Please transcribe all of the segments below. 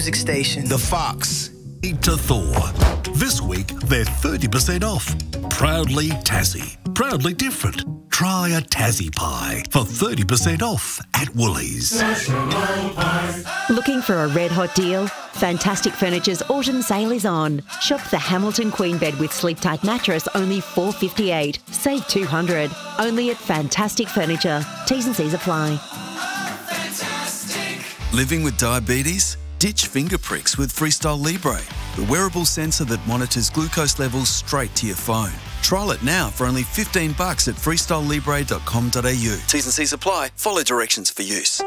Music station. The Fox. To Thor. This week, they're 30% off. Proudly Tassie. Proudly different. Try a Tassie pie for 30% off at Woolies. Looking for a red-hot deal? Fantastic Furniture's autumn sale is on. Shop the Hamilton Queen Bed with Sleep Tight mattress, only $458. Save $200. Only at Fantastic Furniture. T's and C's apply. Living with diabetes? Ditch finger pricks with Freestyle Libre, the wearable sensor that monitors glucose levels straight to your phone. Trial it now for only $15 at freestylelibre.com.au. T's and C's apply. Follow directions for use.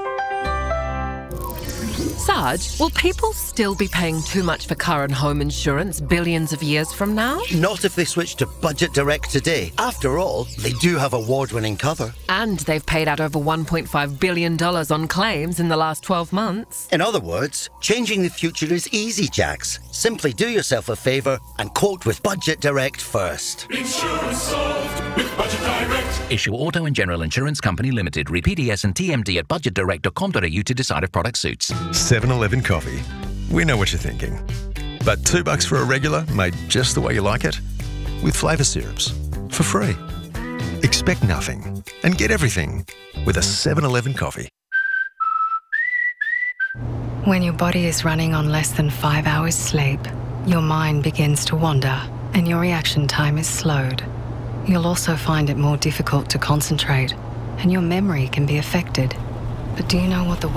Sarge, will people still be paying too much for car and home insurance billions of years from now? Not if they switch to Budget Direct today. After all, they do have award-winning cover. And they've paid out over $1.5 billion on claims in the last 12 months. In other words, changing the future is easy, Jax. Simply do yourself a favour and quote with Budget Direct first. Insurance solved with Budget Direct. Issue Auto and General Insurance Company Limited. Read PDS and TMD at budgetdirect.com.au to decide if product suits. 7-Eleven coffee. We know what you're thinking. But $2 for a regular made just the way you like it? With flavour syrups. For free. Expect nothing and get everything with a 7-Eleven coffee. When your body is running on less than 5 hours sleep, your mind begins to wander and your reaction time is slowed. You'll also find it more difficult to concentrate and your memory can be affected. But do you know what the